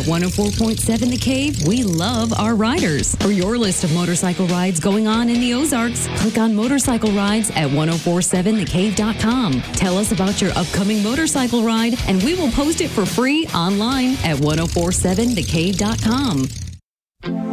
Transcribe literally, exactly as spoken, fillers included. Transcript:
At one oh four point seven The Cave, we love our riders. For your list of motorcycle rides going on in the Ozarks, click on motorcycle rides at ten forty-seven the cave dot com. Tell us about your upcoming motorcycle ride, and we will post it for free online at ten forty-seven the cave dot com.